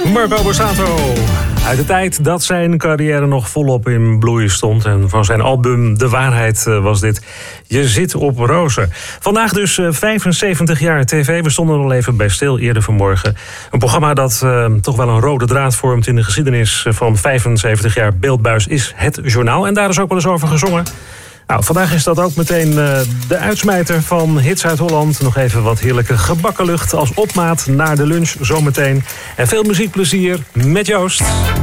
Marco Borsato. Uit de tijd dat zijn carrière nog volop in bloei stond. En van zijn album De Waarheid was dit Je zit op rozen. Vandaag dus 75 jaar tv. We stonden er al even bij stil eerder vanmorgen. Een programma dat toch wel een rode draad vormt in de geschiedenis van 75 jaar Beeldbuis is het journaal. En daar is ook wel eens over gezongen. Nou, vandaag is dat ook meteen de uitsmijter van Hits uit Holland. Nog even wat heerlijke gebakken lucht als opmaat naar de lunch zometeen. En veel muziekplezier met Joost.